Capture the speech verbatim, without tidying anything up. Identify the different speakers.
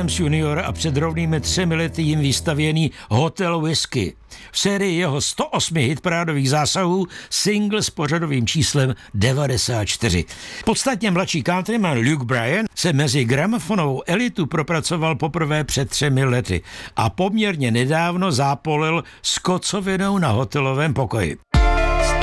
Speaker 1: Williams junior a před rovnými třemi lety jim vystavěný Hotel Whisky. V sérii jeho sto osm hitparádových zásahů single s pořadovým číslem devadesát čtyři. Podstatně mladší countryman Luke Bryan se mezi gramofonovou elitu propracoval poprvé před třemi lety a poměrně nedávno zápolil s kocovinou na hotelovém pokoji.